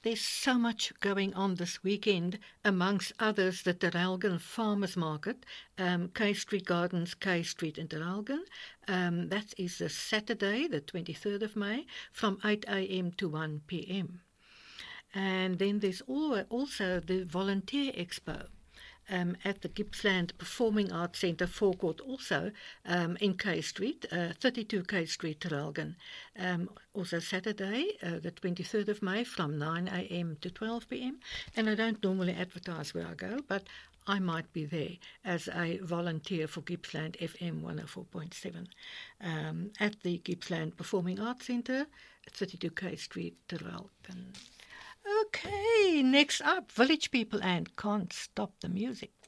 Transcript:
There's so much going on this weekend, amongst others the Terrelgan Farmers Market, K Street Gardens, K Street in Terrelgan. That is a Saturday, the 23rd of May, from 8 a.m. to 1 p.m. And then there's also the Volunteer Expo. At the Gippsland Performing Arts Centre forecourt, also in K Street, 32 K Street, Terrelgan. Also Saturday, the 23rd of May, from 9 a.m. to 12 p.m. And I don't normally advertise where I go, but I might be there as a volunteer for Gippsland FM 104.7 at the Gippsland Performing Arts Centre, 32 K Street, Terrelgan. Okay, next up, Village People and Can't Stop the Music.